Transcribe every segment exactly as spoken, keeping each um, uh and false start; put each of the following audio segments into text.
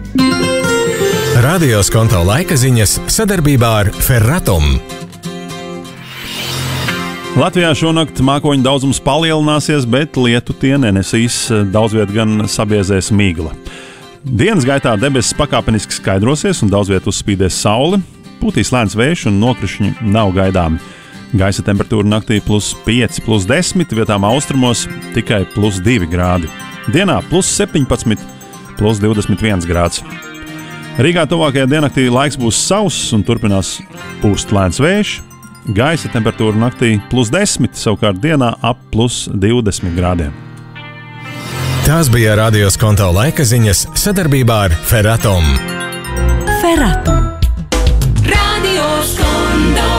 Radio Skonto laika ziņas sadarbībā ar Ferratum. Latvijā šonakt mākoņu daudzums palielināsies, bet lietu tie nenesīs, daudz viet gan sabiezēs migla. Dienas gaitā debesis pakāpeniski skaidrosies un daudz viet uzspīdēs saule, pūtīs lēns vējš un nokrišņi nav gaidāmi. Gaisa temperatūra naktī plus pieci, plus desmit, vietām austrumos tikai plus divi grādi. Dienā plus septiņpadsmit, plus divdesmit viens grāds. Rīgā tuvākajā diennaktī laiks būs sauss un turpinās pūst lēns vējš. Gaisa temperatūra naktī plus desmit, savukārt dienā ap plus divdesmit grādiem. Tās bija Radio Skonto laika ziņas sadarbībā ar Ferratum. Ferratum. Radio Skonto.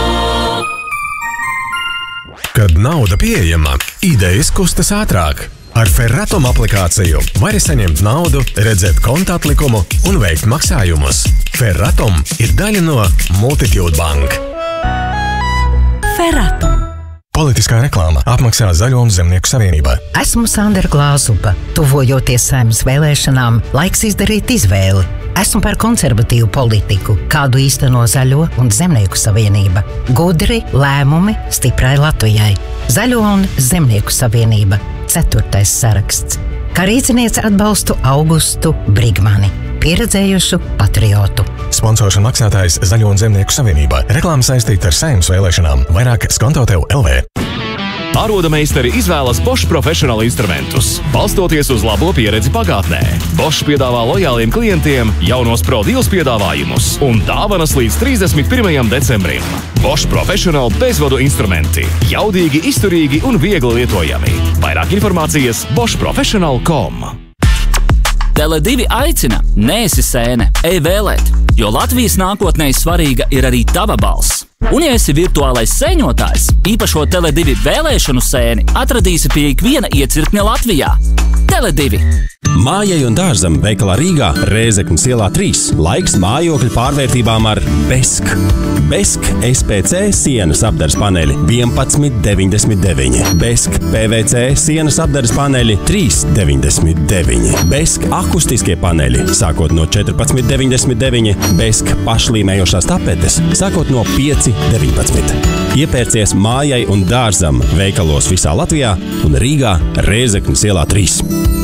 Kad nauda pieejama, idejas kustas ātrāk. Ar Ferratum aplikāciju vari saņemt naudu, redzēt konta atlikumu un veikt maksājumus. Ferratum ir daļa no Multitude Bank. Ferratum. Politiskā reklāma apmaksā Zaļo un Zemnieku savienībā. Esmu Sandra Glāzupa. Tuvojoties Saeimas vēlēšanām, laiks izdarīt izvēli. Esmu par konservatīvu politiku, kādu īsteno Zaļo un Zemnieku savienība. Gudri lēmumi stiprai Latvijai. Zaļo un Zemnieku savienība. Ceturtais saraksts. Kā rīciniece atbalstu Augustu Brigmani, pieredzējušu patriotu. Sponsors un maksātājs Zaļo un Zemnieku savienībā. Reklāma saistīta ar Saeimas vēlēšanām. Vairāk Skonto tev L V. Ārodameistari izvēlas Bosch Professional instrumentus, balstoties uz labo pieredzi pagātnē. Bosch piedāvā lojāliem klientiem jaunos Pro Deals piedāvājumus un dāvanas līdz trīsdesmit pirmajam decembrim. Bosch Professional bezvadu instrumenti. Jaudīgi, izturīgi un viegli lietojami. Vairāk informācijas bosch professional dot com. Tele divi aicina, neesi sēne, ej vēlēt, jo Latvijas nākotnē svarīga ir arī tava balss. Un ja esi virtuālais sēņotājs, īpašo Tele divi vēlēšanu sēni atradīsi pie ikviena iecirkņa Latvijā. Tele divi. Mājai un dārzam veikalā Rīgā, Rēzeknes ielā trīs. Laiks mājokļu pārvērtībām ar Besk. Besk S P C sienas apdares paneļi vienpadsmit deviņdesmit deviņi. Besk P V C sienas apdares paneļi trīs deviņdesmit deviņi. Besk akustiskie paneļi sākot no četrpadsmit deviņdesmit deviņi. Besk pašlīmējošās tapetes sākot no pieci deviņpadsmit. Iepērcies mājai un dārzam veikalos visā Latvijā un Rīgā, Rēzeknes ielā trīs.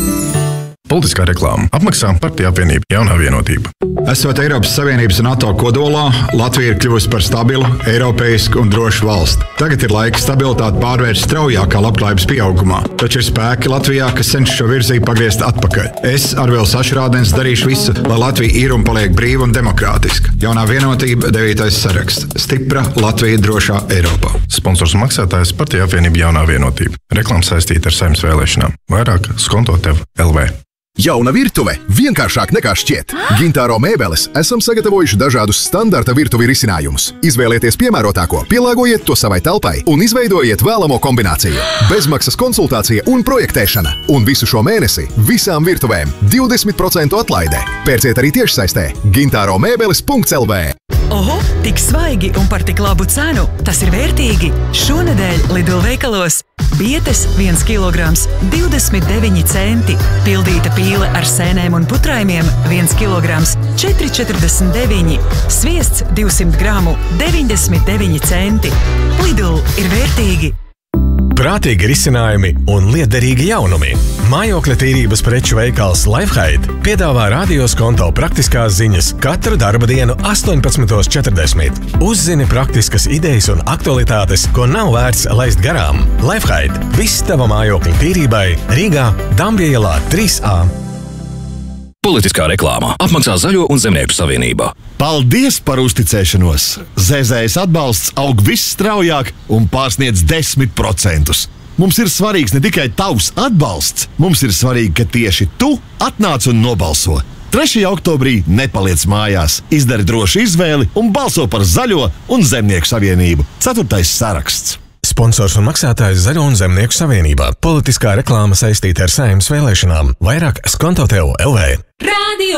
Politiskā reklāma apmaksā Partija apvienība Jaunā vienotība. Esot Eiropas Savienības un NATO kodolā, Latvija ir kļuvusi par stabilu, eiropeisku un drošu valsti. Tagad ir laiks stabilitāti pārvērst straujākā labklājības pieaugumā, taču ir spēki Latvijā, kas cenšas šo virzību pagriezt atpakaļ. Es, Arvils Ašrādens, darīšu visu, lai Latvija ir un paliek brīva un demokrātiska. Jaunā vienotība, devītais saraksts. Stipra Latvija drošā Eiropā. Sponsors un maksātājs Partija apvienība Jaunā vienotība. Reklāma saistīta ar Saeimas vēlēšanām. Vairāk Skonto tev L V. Jauna virtuve vienkāršāk nekā šķiet. Gintāro mēbeles esam sagatavojuši dažādus standarta virtuvi risinājumus. Izvēlieties piemērotāko, pielāgojiet to savai telpai un izveidojiet vēlamo kombināciju. Bezmaksas konsultācija un projektēšana. Un visu šo mēnesi visām virtuvēm divdesmit procentu atlaidē. Pērciet arī tiešsaistē gintāro mēbeles punkts L V. Oho, tik svaigi un par tik labu cenu. Tas ir vērtīgi. Šonedēļ Lidl veikalos bietes viens kilograms divdesmit deviņi centi. Pildīta pīle ar sēnēm un putrājumiem viens kilograms četri četrdesmit deviņi. Sviests divsimt gramu deviņdesmit deviņi centi. Lidl ir vērtīgi. Prātīgi risinājumi un liederīgi jaunumi. Mājokļa tīrības preču veikals Lifehide piedāvā Radio Skonto praktiskās ziņas katru darba dienu astoņpadsmit četrdesmit. Uzzini praktiskas idejas un aktualitātes, ko nav vērts laist garām. Lifehide – viss tava mājokļa tīrībai Rīgā, Dambja ielā trīs A. Politiskā reklāma apmaksā Zaļo un Zemnieku savienībā. Paldies par uzticēšanos! Z Z S atbalsts aug visstraujāk un pārsniedz desmit procentus. Mums ir svarīgs ne tikai tavs atbalsts, mums ir svarīgi, ka tieši tu atnāc un nobalso. trešajā oktobrī nepaliec mājās, izdari drošu izvēli un balso par Zaļo un Zemnieku savienību. Ceturtais saraksts. Sponsors un maksātājs Zaļo un Zemnieku savienībā. Politiskā reklāma saistīta ar Saeimas vēlēšanām. Vairāk Skonto tev L V.